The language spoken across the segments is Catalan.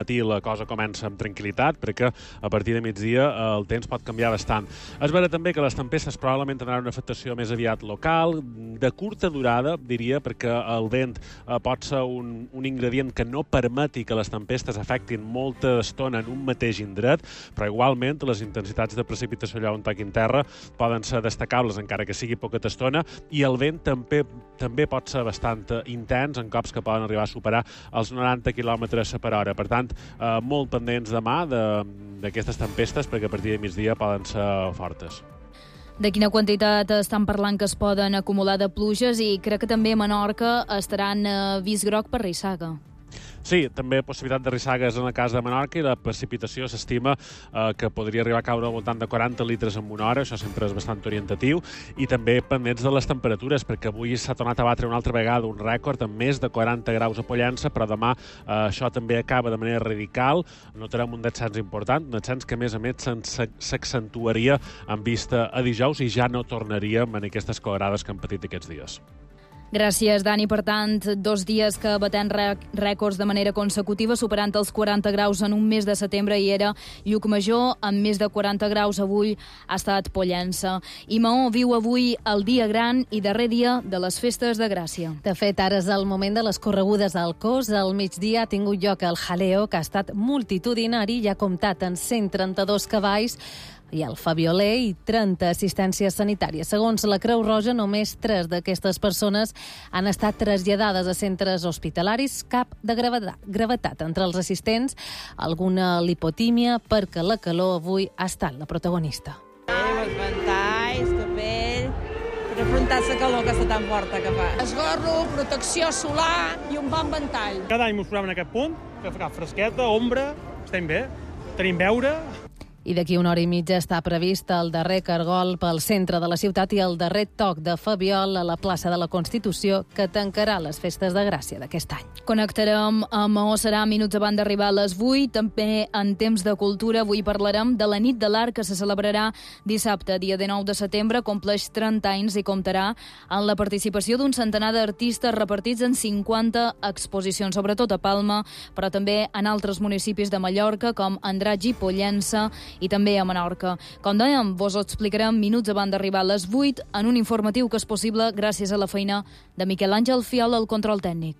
matí la cosa comença amb tranquil·litat, perquè a partir de migdia el temps pot canviar bastant. És vera també que les tempestes probablement tindran una afectació més aviat local, de curta durada, diria, perquè el vent pot ser un ingredient que no permeti que les tempestes afectin molta estona en un mateix indret, però igualment les intensitats de precipitació allà on toquin terra poden ser destacables, encara que sigui poqueta estona, i el vent també pot ser bastant intens en cops que poden arribar a superar els 90 km per hora. Per tant, molt pendents demà d'aquestes tempestes, perquè a partir de migdia poden ser fortes. De quina quantitat estan parlant que es poden acumular de pluges, i crec que també a Menorca estaran avís groc per rissaga. Sí, també possibilitat de rissagues en el cas de Menorca, i la precipitació s'estima que podria arribar a caure al voltant de 40 litres en una hora, això sempre és bastant orientatiu, i també pendents de les temperatures, perquè avui s'ha tornat a batre una altra vegada un rècord amb més de 40 graus a Pollença, però demà això també acaba de manera radical, notarem un descens important, un descens que a més s'accentuaria en vista a dijous i ja no tornaríem en aquestes calorades que hem patit aquests dies. Gràcies, Dani. Per tant, 2 dies que batem rècords de manera consecutiva, superant els 40 graus en un mes de setembre, i era Llucmajor, amb més de 40 graus avui ha estat Pollença. I Maó viu avui el dia gran i darrer dia de les festes de Gràcia. De fet, ara és el moment de les corregudes al cos. Al migdia ha tingut lloc el jaleo, que ha estat multitudinari i ha comptat en 132 cavalls, i el Fabioler i 30 assistències sanitàries. Segons la Creu Roja, només 3 d'aquestes persones han estat traslladades a centres hospitalaris, cap de gravetat entre els assistents, alguna lipotímia, perquè la calor avui ha estat la protagonista. Els ventalls, capell, per afrontar la calor que està tan forta que fa. Esgorro, protecció solar i un bon ventall. Cada any mos trobem en aquest punt, que fa fresqueta, ombra, estem bé, tenim beure. I d'aquí una hora i mitja està previst el darrer cargol pel centre de la ciutat i el darrer toc de Fabiol a la plaça de la Constitució, que tancarà les festes de Gràcia d'aquest any. Connectarem a Maó, serà minuts abans d'arribar a les 8. També en temps de cultura avui parlarem de la nit de l'art, que se celebrarà dissabte, dia 19 de setembre, compleix 30 anys i comptarà amb la participació d'un centenar d'artistes repartits en 50 exposicions, sobretot a Palma, però també en altres municipis de Mallorca, com Andratx i Pollença, i també a Menorca. Com dèiem, vos ho explicarem minuts abans d'arribar a les 8 en un informatiu que és possible gràcies a la feina de Miquel Àngel Fiol al control tècnic.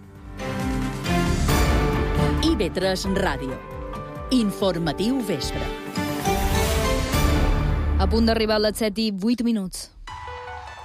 IB3 Ràdio. Informatiu vespre. A punt d'arribar a les 7:08.